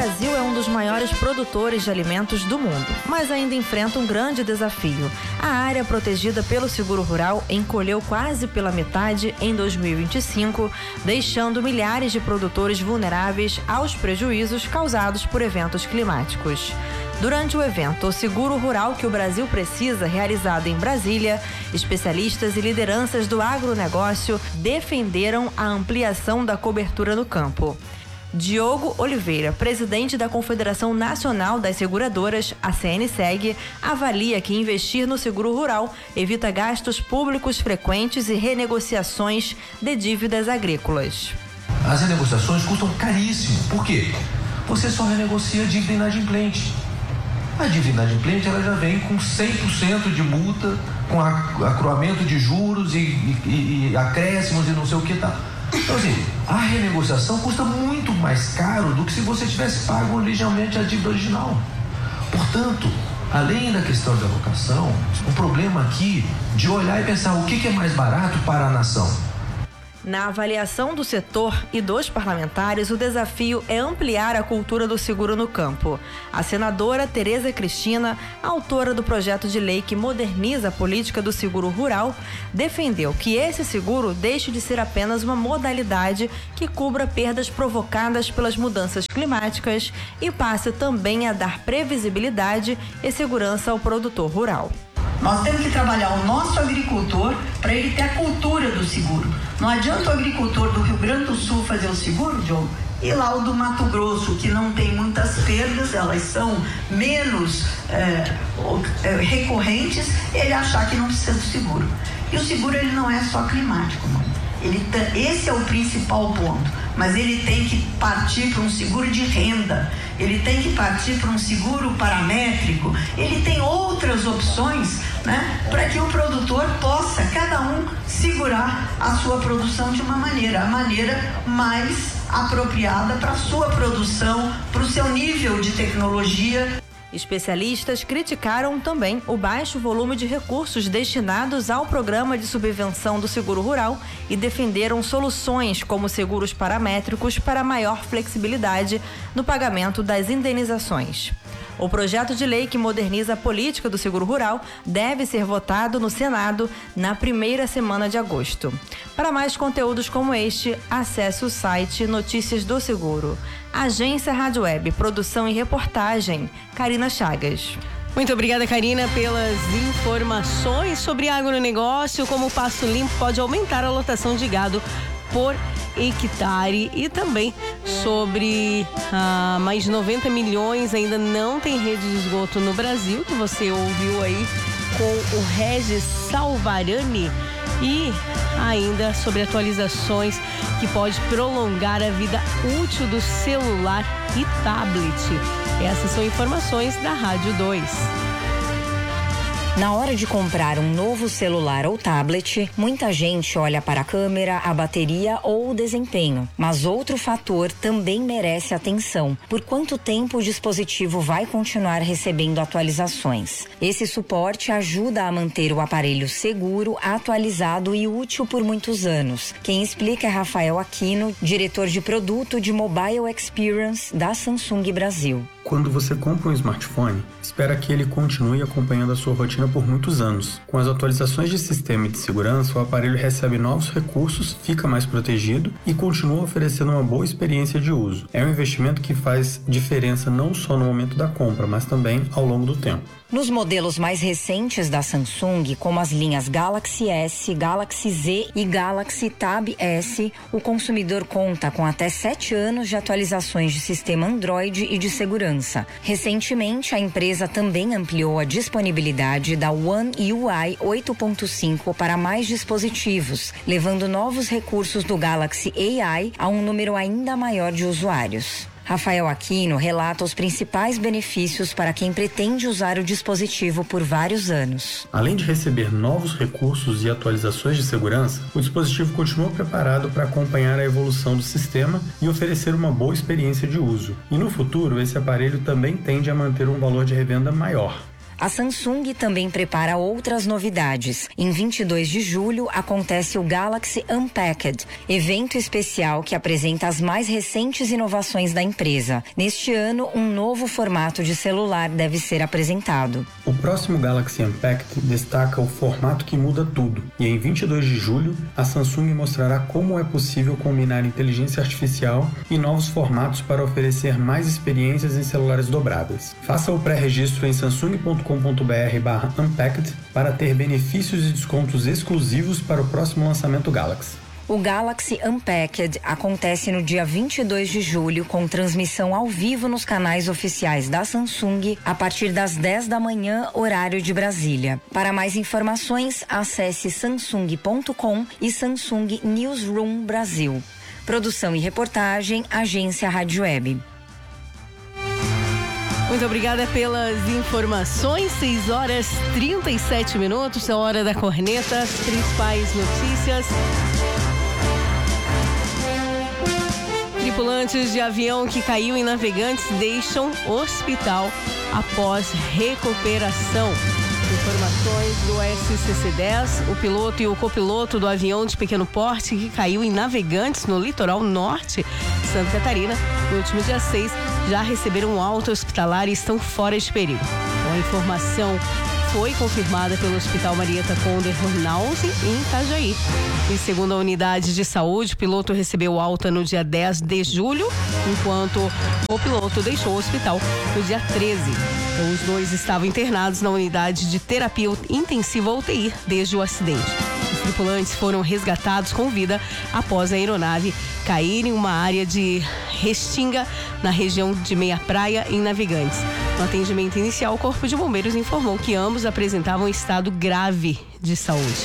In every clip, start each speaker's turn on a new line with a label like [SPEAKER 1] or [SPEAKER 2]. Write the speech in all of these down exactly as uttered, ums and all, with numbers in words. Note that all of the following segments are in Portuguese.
[SPEAKER 1] Brasil é um dos maiores produtores de alimentos do mundo, mas ainda enfrenta um grande desafio. A área protegida pelo seguro rural encolheu quase pela metade em dois mil e vinte e cinco, deixando milhares de produtores vulneráveis aos prejuízos causados por eventos climáticos. Durante o evento O Seguro Rural que o Brasil Precisa, realizado em Brasília, especialistas e lideranças do agronegócio defenderam a ampliação da cobertura no campo. Diogo Oliveira, presidente da Confederação Nacional das Seguradoras, a C N S E G, avalia que investir no seguro rural evita gastos públicos frequentes e renegociações de dívidas agrícolas.
[SPEAKER 2] As renegociações custam caríssimo. Por quê? Você só renegocia a dívida inadimplente. A dívida inadimplente ela já vem com cem por cento de multa, com acroamento de juros e, e, e acréscimos e não sei o que tá. Então assim, a renegociação custa muito mais caro do que se você tivesse pago originalmente a dívida original. Portanto, além da questão de alocação, o problema aqui de olhar e pensar o que, que é mais barato para a nação.
[SPEAKER 1] Na avaliação do setor e dos parlamentares, o desafio é ampliar a cultura do seguro no campo. A senadora Tereza Cristina, autora do projeto de lei que moderniza a política do seguro rural, defendeu que esse seguro deixe de ser apenas uma modalidade que cubra perdas provocadas pelas mudanças climáticas e passe também a dar previsibilidade e segurança ao produtor rural.
[SPEAKER 3] Nós temos que trabalhar o nosso agricultor para ele ter a cultura do seguro. Não adianta o agricultor do Rio Grande do Sul fazer o seguro, Diogo, e lá o do Mato Grosso, que não tem muitas perdas, elas são menos é, recorrentes, ele achar que não precisa do seguro. E o seguro ele não é só climático, não. Ele, esse é o principal ponto, mas ele tem que partir para um seguro de renda, ele tem que partir para um seguro paramétrico, ele tem outras opções, né, para que o produtor possa, cada um, segurar a sua produção de uma maneira, a maneira mais apropriada para a sua produção, para o seu nível de tecnologia.
[SPEAKER 1] Especialistas criticaram também o baixo volume de recursos destinados ao programa de subvenção do seguro rural e defenderam soluções como seguros paramétricos para maior flexibilidade no pagamento das indenizações. O projeto de lei que moderniza a política do seguro rural deve ser votado no Senado na primeira semana de agosto. Para mais conteúdos como este, acesse o site Notícias do Seguro. Agência Rádio Web, produção e reportagem, Karina Chagas.
[SPEAKER 4] Muito obrigada, Karina, pelas informações sobre agronegócio, como o Pasto Limpo pode aumentar a lotação de gado por hectare e também sobre ah, mais de noventa milhões ainda não tem rede de esgoto no Brasil, que você ouviu aí com o Regis Salvarani, e ainda sobre atualizações que pode prolongar a vida útil do celular e tablet. Essas são informações da Rádio dois.
[SPEAKER 5] Na hora de comprar um novo celular ou tablet, muita gente olha para a câmera, a bateria ou o desempenho. Mas outro fator também merece atenção: por quanto tempo o dispositivo vai continuar recebendo atualizações. Esse suporte ajuda a manter o aparelho seguro, atualizado e útil por muitos anos. Quem explica é Rafael Aquino, diretor de produto de Mobile Experience da Samsung Brasil.
[SPEAKER 6] Quando você compra um smartphone, espera que ele continue acompanhando a sua rotina por muitos anos. Com as atualizações de sistema e de segurança, o aparelho recebe novos recursos, fica mais protegido e continua oferecendo uma boa experiência de uso. É um investimento que faz diferença não só no momento da compra, mas também ao longo do tempo.
[SPEAKER 5] Nos modelos mais recentes da Samsung, como as linhas Galaxy S, Galaxy Z e Galaxy Tab S, o consumidor conta com até sete anos de atualizações de sistema Android e de segurança. Recentemente, a empresa também ampliou a disponibilidade da One U I oito ponto cinco para mais dispositivos, levando novos recursos do Galaxy A I a um número ainda maior de usuários. Rafael Aquino relata os principais benefícios para quem pretende usar o dispositivo por vários anos.
[SPEAKER 6] Além de receber novos recursos e atualizações de segurança, o dispositivo continua preparado para acompanhar a evolução do sistema e oferecer uma boa experiência de uso. E no futuro, esse aparelho também tende a manter um valor de revenda maior.
[SPEAKER 5] A Samsung também prepara outras novidades. Em vinte e dois de julho acontece o Galaxy Unpacked, evento especial que apresenta as mais recentes inovações da empresa. Neste ano, um novo formato de celular deve ser apresentado.
[SPEAKER 6] O próximo Galaxy Unpacked destaca o formato que muda tudo. E em vinte e dois de julho, a Samsung mostrará como é possível combinar inteligência artificial e novos formatos para oferecer mais experiências em celulares dobráveis. Faça o pré-registro em samsung ponto com ponto b r barra unpacked para ter benefícios e descontos exclusivos para o próximo lançamento Galaxy.
[SPEAKER 5] O Galaxy Unpacked acontece no dia vinte e dois de julho com transmissão ao vivo nos canais oficiais da Samsung a partir das dez da manhã, horário de Brasília. Para mais informações, acesse samsung ponto com e Samsung Newsroom Brasil. Produção e reportagem, Agência Rádio Web.
[SPEAKER 4] Muito obrigada pelas informações. seis horas e trinta e sete minutos, é hora da corneta, as principais notícias. Tripulantes de avião que caiu em Navegantes deixam hospital após recuperação. Informações do S C C dez, o piloto e o copiloto do avião de pequeno porte que caiu em Navegantes, no litoral norte de Santa Catarina, no último dia seis, já receberam alta hospitalar e estão fora de perigo. Então, a informação foi confirmada pelo Hospital Marieta Conder Bornhausen, em Itajaí. E segundo a unidade de saúde, o piloto recebeu alta no dia dez de julho, enquanto o piloto deixou o hospital no dia treze. Então, os dois estavam internados na unidade de terapia intensiva U T I desde o acidente. Os tripulantes foram resgatados com vida após a aeronave cair em uma área de restinga na região de Meia Praia, em Navegantes. No atendimento inicial, o Corpo de Bombeiros informou que ambos apresentavam estado grave de saúde.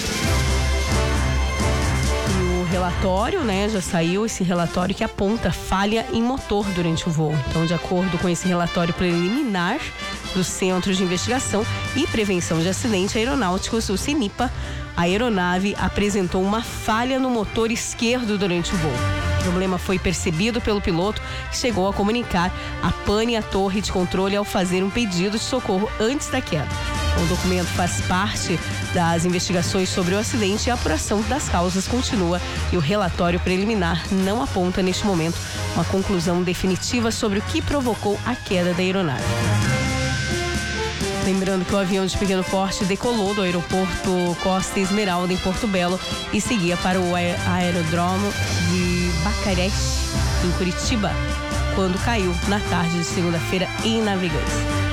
[SPEAKER 4] E o relatório, né, já saiu esse relatório que aponta falha em motor durante o voo. Então, de acordo com esse relatório preliminar do Centro de Investigação e Prevenção de Acidentes Aeronáuticos, o CENIPA, a aeronave apresentou uma falha no motor esquerdo durante o voo. O problema foi percebido pelo piloto, que chegou a comunicar a pane e a torre de controle ao fazer um pedido de socorro antes da queda. O documento faz parte das investigações sobre o acidente e a apuração das causas continua, e o relatório preliminar não aponta neste momento uma conclusão definitiva sobre o que provocou a queda da aeronave. Lembrando que o avião de pequeno porte decolou do aeroporto Costa Esmeralda, em Porto Belo, e seguia para o aeródromo de Bacarés, em Curitiba, quando caiu na tarde de segunda-feira em Navegantes.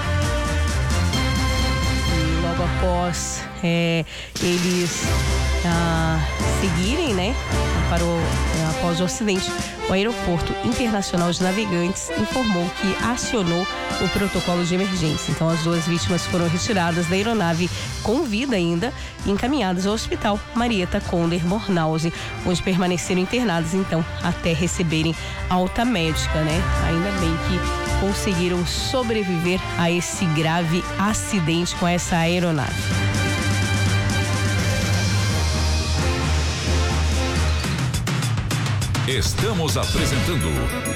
[SPEAKER 4] E logo após é, eles ah, seguirem, né, para o, após o acidente, o Aeroporto Internacional de Navegantes informou que acionou o protocolo de emergência. Então, as duas vítimas foram retiradas da aeronave com vida ainda e encaminhadas ao Hospital Marieta Conder Bornhausen, onde permaneceram internadas, então, até receberem alta médica, né? Ainda bem que conseguiram sobreviver a esse grave acidente com essa aeronave.
[SPEAKER 7] Estamos apresentando